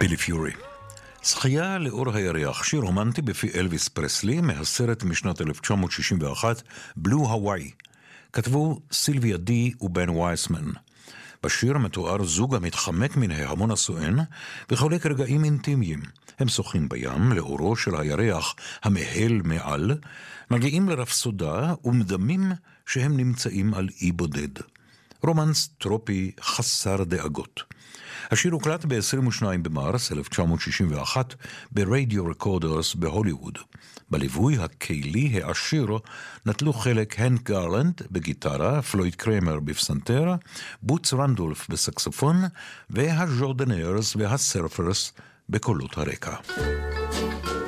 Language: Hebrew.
בילי פיורי. שחייה לאור הירח, שיר רומנטי בפי אלוויס פרסלי מהסרט משנת 1961, בלו הוואי. כתבו סילביה די ובן וייסמן. בשיר מתואר זוג המתחמק מן ההמון הסואן וחולק רגעים אינטימיים. הם שוחים בים לאורו של הירח המהל מעל, מגיעים לרפסודה ומדמים שהם נמצאים על אי בודד. רומנס טרופי חסר דאגות. השיר הוקלט ב-22 במרס 1961 ברדיו רקורדרס בהוליווד. בליווי הקהילי העשיר נטלו חלק הנק גרלנד בגיטרה, פלויד קרמר בפסנתר, בוץ רנדולף בסקסופון והג'ורדנרס והסרפרס בקולות הרקע.